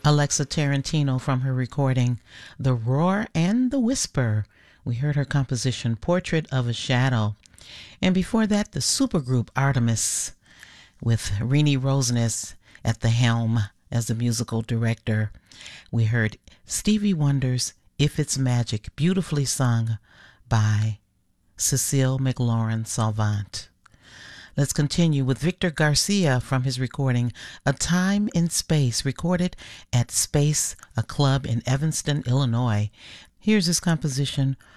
Alexa Tarantino from her recording The Roar and the Whisper. We heard her composition Portrait of a Shadow. And before that, the supergroup Artemis with Renee Roseness at the helm as the musical director. We heard Stevie Wonder's If It's Magic, beautifully sung by Cecile McLaurin Salvant. Let's continue with Victor Garcia from his recording A Time in Space, recorded at Space, a club in Evanston, Illinois. Here's his composition